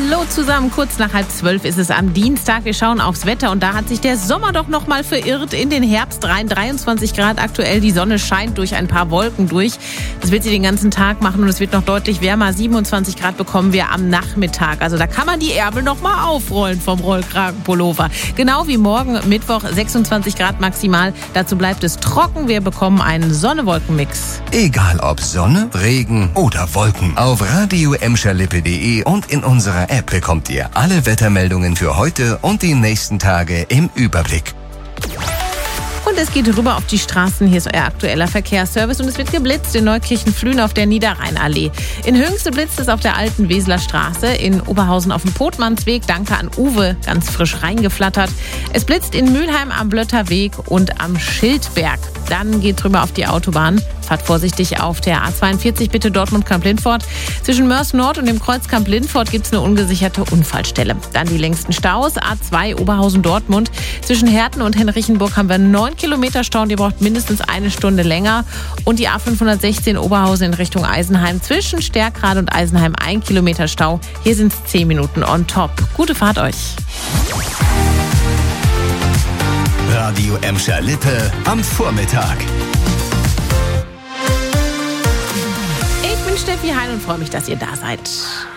Hallo zusammen, kurz nach 11:30 ist es am Dienstag. Wir schauen aufs Wetter und da hat sich der Sommer doch noch mal verirrt in den Herbst rein. 23 Grad aktuell, die Sonne scheint durch ein paar Wolken durch. Das wird sie den ganzen Tag machen und es wird noch deutlich wärmer. 27 Grad bekommen wir am Nachmittag. Also da kann man die Ärmel noch mal aufrollen vom Rollkragenpullover. Genau wie morgen Mittwoch, 26 Grad maximal. Dazu bleibt es trocken. Wir bekommen einen Sonne-Wolken-Mix. Egal ob Sonne, Regen oder Wolken. Auf radio-emscherlippe.de und in unserer App bekommt ihr alle Wettermeldungen für heute und die nächsten Tage im Überblick. Und es geht rüber auf die Straßen. Hier ist euer aktueller Verkehrsservice und es wird geblitzt in Neukirchen-Flühen auf der Niederrheinallee. In Höchste blitzt es auf der alten Weseler Straße, in Oberhausen auf dem Potmannsweg. Danke an Uwe, ganz frisch reingeflattert. Es blitzt in Mülheim am Blötterweg und am Schildberg. Dann geht rüber auf die Autobahn. Fahrt vorsichtig auf der A42, bitte Dortmund-Kamp-Lindfort. Zwischen Mörs Nord und dem Kreuz Kamp-Lindfort gibt es eine ungesicherte Unfallstelle. Dann die längsten Staus, A2 Oberhausen-Dortmund. Zwischen Herten und Henrichenburg haben wir 9 Kilometer Stau und ihr braucht mindestens eine Stunde länger. Und die A516 Oberhausen in Richtung Eisenheim. Zwischen Stärkrade und Eisenheim 1 Kilometer Stau. Hier sind es 10 Minuten on top. Gute Fahrt euch. Radio Emscher-Lippe am Vormittag. Ich bin Steffi Hein und freue mich, dass ihr da seid.